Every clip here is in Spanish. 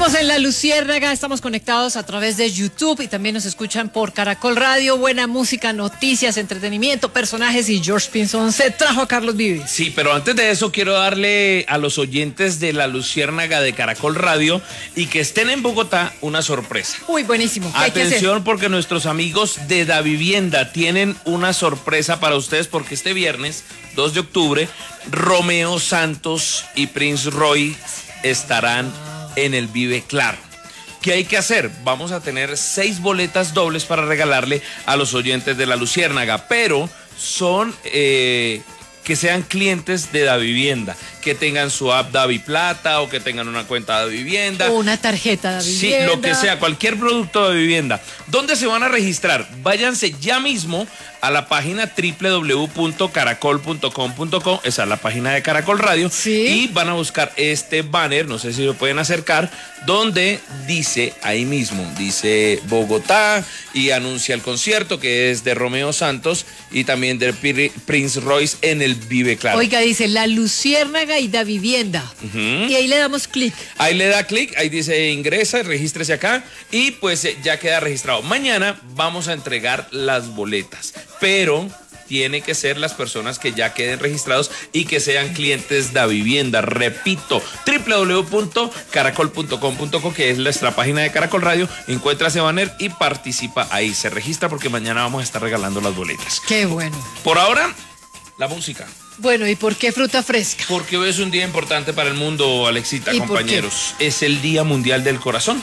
Estamos en La Luciérnaga, estamos conectados a través de YouTube y también nos escuchan por Caracol Radio. Buena música, noticias, entretenimiento, personajes y George Pinzón se trajo a Carlos Vives. Sí, pero antes de eso quiero darle a los oyentes de La Luciérnaga de Caracol Radio y que estén en Bogotá una sorpresa. Uy, buenísimo. ¿Qué hay que hacer? Atención porque nuestros amigos de Davivienda tienen una sorpresa para ustedes porque este viernes, 2 de octubre, Romeo Santos y Prince Royce estarán en el Vive Claro. ¿Qué hay que hacer? Vamos a tener 6 boletas dobles para regalarle a los oyentes de La Luciérnaga, pero son que sean clientes de Davivienda, que tengan su app Daviplata o que tengan una cuenta de Davivienda. O una tarjeta de Davivienda. Sí, lo que sea, cualquier producto de vivienda. ¿Dónde se van a registrar? Váyanse ya mismo a la página www.caracol.com.co, esa es la página de Caracol Radio, ¿sí? Y van a buscar este banner, no sé si lo pueden acercar, donde dice, ahí mismo, dice Bogotá y anuncia el concierto que es de Romeo Santos y también de Prince Royce en el Vive Claro. Oiga, dice La Luciérnaga y Davivienda. Y ahí le damos clic. Ahí le da clic, ahí dice ingresa, regístrese acá y pues ya queda registrado. Mañana vamos a entregar las boletas, pero tiene que ser las personas que ya queden registrados y que sean clientes de Davivienda. Repito, www.caracol.com.co, que es nuestra página de Caracol Radio. Encuentra ese banner y participa ahí. Se registra porque mañana vamos a estar regalando las boletas. Qué bueno. Por ahora, la música. Bueno, ¿y por qué fruta fresca? Porque hoy es un día importante para el mundo, Alexita, ¿Y compañeros. Es el Día Mundial del Corazón.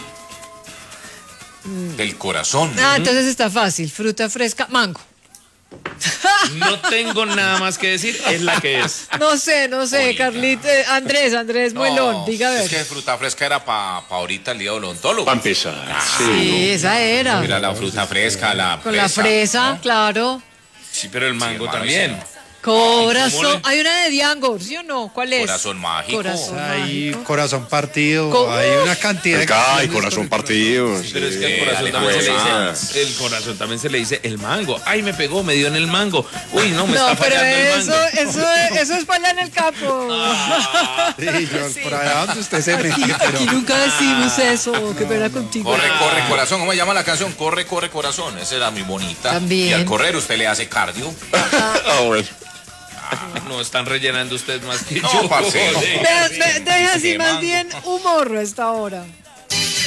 Del corazón. Ah, entonces está fácil. Fruta fresca, mango. No tengo nada más que decir, es la que es. No sé, Carlita. Andrés Muelón, diga a ver. Es que fruta fresca era para ahorita el día del odontólogo. Para empezar. Sí, esa era. Mira la fruta fresca, la Con la fresa, ¿no? claro. Sí, pero el mango hermano, también. Corazón. Hay una de Diango, ¿sí o no? ¿Cuál es? Corazón mágico. Corazón Hay mágico. corazón partido, ¿Cómo? hay una cantidad de Ay, canciones corazón con- partido. Pero es que el dale, corazón también se le pues. dice, el corazón también se le dice el mango. Ay, me pegó, me dio en el mango. Uy, no, me No, está pero fallando el mango. eso es para allá en el campo. Sí, George, por allá donde usted se mete, pero Aquí nunca decimos eso. Qué pena contigo. Corre, corre, corazón. ¿Cómo se llama la canción? Corre, corre, corazón. Esa era muy bonita. También. Y al correr usted le hace cardio. Ah, bueno. No están rellenando ustedes más que No, yo. parcero. Joder. Deja así Sí, más mango. bien humor a esta hora.